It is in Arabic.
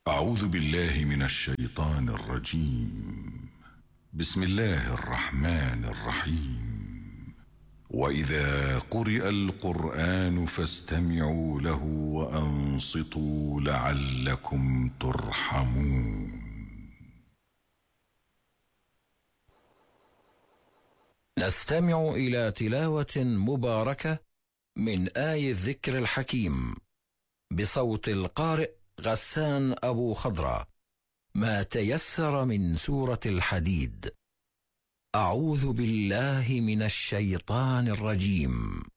أعوذ بالله من الشيطان الرجيم. بسم الله الرحمن الرحيم. وإذا قرئ القرآن فاستمعوا له وأنصتوا لعلكم ترحمون. نستمع إلى تلاوة مباركة من آي الذكر الحكيم بصوت القارئ غسان أبو خضرة، ما تيسر من سورة الحديد. أعوذ بالله من الشيطان الرجيم.